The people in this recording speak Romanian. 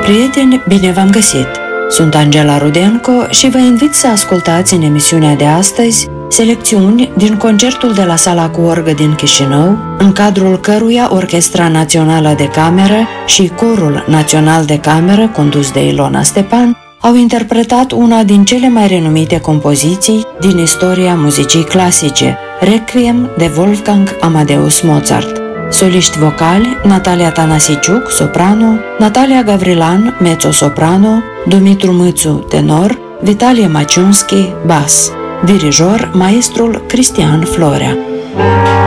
prieteni, bine v-am găsit! Sunt Angela Rudenco și vă invit să ascultați în emisiunea de astăzi selecțiuni din concertul de la Sala cu Orgă din Chișinău, în cadrul căruia Orchestra Națională de Cameră și Corul Național de Cameră, condus de Ilona Stepan, au interpretat una din cele mai renumite compoziții din istoria muzicii clasice, Requiem de Wolfgang Amadeus Mozart. Soliști vocali: Natalia Tanasiciuc, soprano, Natalia Gavrilan, mezzo-soprano, Dumitru Mâțu, tenor, Vitalie Maciunski, bas. Dirijor: maestrul Cristian Florea.